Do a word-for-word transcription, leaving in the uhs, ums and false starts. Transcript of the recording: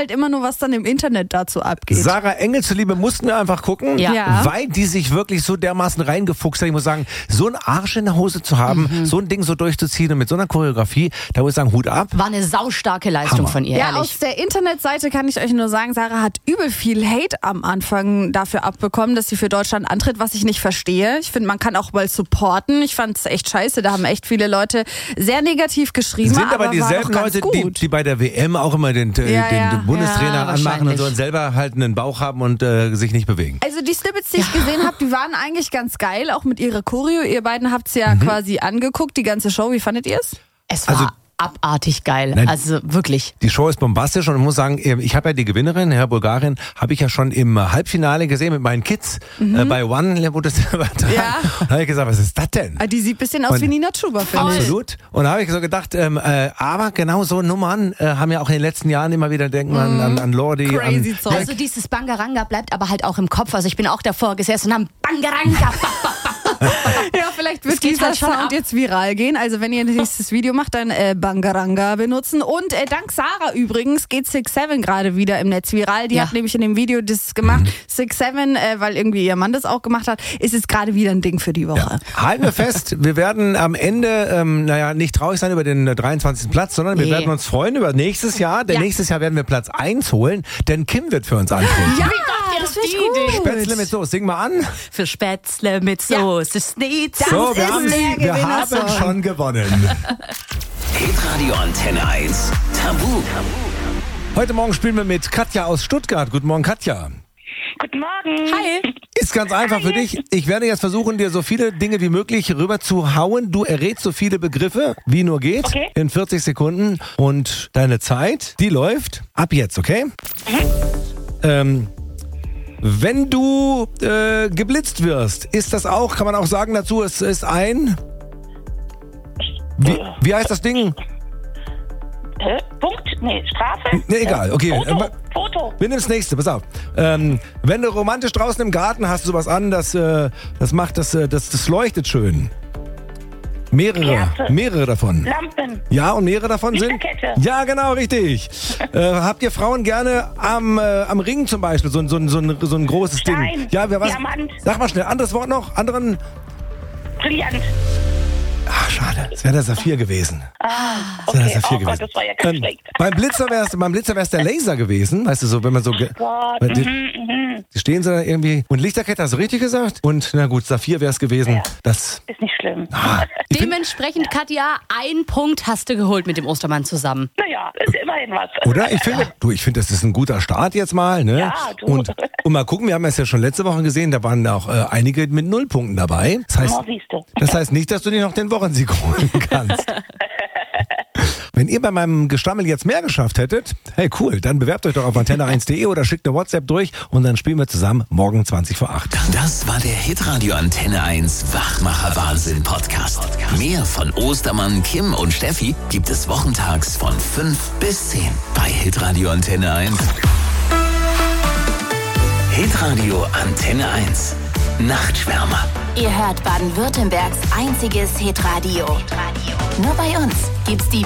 halt immer nur, was dann im Internet dazu abgeht. Sarah Engel zuliebe mussten wir einfach gucken, Ja. Ja. weil die sich wirklich so dermaßen reingefuchst hat. Ich muss sagen, so einen Arsch in der Hose zu haben, mhm. so ein Ding so durchzuziehen und mit so einer Choreografie, da muss ich sagen, Hut ab. War eine saustarke Leistung Hammer. von ihr, Ja, ehrlich. aus der Internetseite kann ich euch nur sagen, Sarah hat übel viel Hate am Anfang dafür abbekommen, dass sie für Deutschland antritt, was ich nicht verstehe. Ich finde, man kann auch mal supporten. Ich fand es echt scheiße, da haben echt viele Leute sehr negativ geschrieben. Sind aber, aber dieselben war doch ganz Leute, die, gut. die bei der W M auch immer den, den, Ja, ja. den Bundestrainer Ja, anmachen und so wahrscheinlich. und selber halt einen Bauch haben und äh, sich nicht bewegen. Also die Snippets, die ich gesehen habe, die waren eigentlich ganz geil, auch mit ihrer Choreo. Ihr beiden habt es ja Mhm. quasi angeguckt, die ganze Show. Wie fandet ihr es? Es war Also- abartig geil. Nein. Also wirklich. Die Show ist bombastisch und ich muss sagen, ich habe ja die Gewinnerin, Herr Bulgarien, habe ich ja schon im Halbfinale gesehen mit meinen Kids Mhm. äh, bei One, wo das war. Ja. Da habe ich gesagt, was ist das denn? Ah, die sieht ein bisschen aus Und- wie Nina Chuba, finde ich. Absolut. Und da habe ich so gedacht, ähm, äh, aber genau so Nummern äh, haben ja auch in den letzten Jahren immer wieder, denken an, an, an Lordi. Crazy an, Zeug. Also dieses Bangaranga bleibt aber halt auch im Kopf. Also ich bin auch davor gesessen und haben Bangaranga. Ja, vielleicht wird Es geht dieser halt schon Sound ab. jetzt viral gehen. Also wenn ihr nächstes Video macht, dann äh, Bangaranga benutzen. Und äh, dank Sarah übrigens geht six seven gerade wieder im Netz viral. Die Ja. hat nämlich in dem Video das gemacht. six seven, äh, weil irgendwie ihr Mann das auch gemacht hat, ist es gerade wieder ein Ding für die Woche. Halten wir fest, wir werden am Ende, ähm, naja, nicht traurig sein über den äh, dreiundzwanzigsten Platz, sondern wir Nee. werden uns freuen über nächstes Jahr. Denn Ja. nächstes Jahr werden wir Platz eins holen, denn Kim wird für uns antreten. Ja, das finde ich gut. Spätzle mit Soße, sing mal an. Für Spätzle mit Soße Schnitzel. So, wir, ist haben, der wir haben Gewinnersong. schon gewonnen. Hitradio Antenne eins. Tabu. Heute Morgen spielen wir mit Katja aus Stuttgart. Guten Morgen, Katja. Guten Morgen. Hi. Ist ganz einfach für dich. Ich werde jetzt versuchen, dir so viele Dinge wie möglich rüber zu hauen. Du errätst so viele Begriffe, wie nur geht, Okay. in vierzig Sekunden. Und deine Zeit, die läuft ab jetzt, okay? Ähm, wenn du äh, geblitzt wirst, ist das auch, kann man auch sagen dazu, es ist ein... Wie, wie heißt das Ding? Hä? Punkt? Nee, Strafe? Nee, egal, okay. Foto. Äh, Foto. Wir nehmen das nächste, pass auf. Ähm, wenn du romantisch draußen im Garten hast, du sowas an, das, äh, das macht das, äh, das, das leuchtet schön. Mehrere, Kerze. mehrere davon. Lampen. Ja, und mehrere davon sind? Lichterkette. Ja, genau, richtig. äh, habt ihr Frauen gerne am, äh, am Ring zum Beispiel, so, ein- so, ein- so, ein- so ein großes Stein. Ding? Ja, wer was? Diamant. Sag mal schnell, anderes Wort noch? Anderen? Brillant. Ach, schade, es wäre der Saphir gewesen. Ah, Das wäre okay. der Saphir Oh gewesen. Gott, das war ja ganz Ähm, schlecht. beim Blitzer wär's, beim Blitzer wär's der Laser gewesen, weißt du, so, wenn man so... ge- Gott, weil die, mhm, mhm. die stehen so da irgendwie... Und Lichterkette hast du richtig gesagt? Und, na gut, Saphir wär's gewesen. Ja. Das... Ist nicht schlimm. Ah, ich find, Dementsprechend, Katja, ein Punkt hast du geholt mit dem Ostermann zusammen. Naja, ist immerhin was. oder? Ich finde, du, ich finde, das ist ein guter Start jetzt mal, ne? Ja, du. Und, und mal gucken, wir haben es ja schon letzte Woche gesehen, da waren auch äh, einige mit Nullpunkten dabei. Das heißt, Oh, siehst du. das heißt nicht, dass du dir noch den Wochensieg holen kannst. Wenn ihr bei meinem Gestammel jetzt mehr geschafft hättet, hey cool, dann bewerbt euch doch auf antenne eins punkt de oder schickt eine WhatsApp durch und dann spielen wir zusammen morgen zwanzig vor acht. Das war der Hitradio Antenne eins Wachmacher Wahnsinn Podcast. Mehr von Ostermann, Kim und Steffi gibt es wochentags von fünf bis zehn bei Hitradio Antenne eins. Hitradio Antenne eins. Nachtschwärmer. Ihr hört Baden-Württembergs einziges Hitradio. Nur bei uns gibt's die